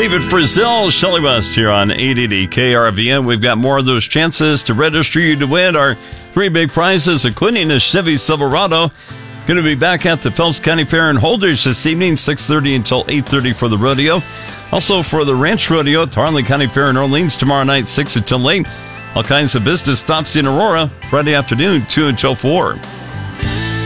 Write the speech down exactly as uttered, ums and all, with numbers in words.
David Frizzell, Shelley West here on eight eighty K R V N. We've got more of those chances to register you to win our three big prizes, including a Chevy Silverado. Going to be back at the Phelps County Fair in Holdrege this evening, six thirty until eight thirty for the rodeo. Also for the Ranch Rodeo at the Harlan County Fair in Orleans tomorrow night, six until eight. All kinds of business stops in Aurora Friday afternoon, two until four.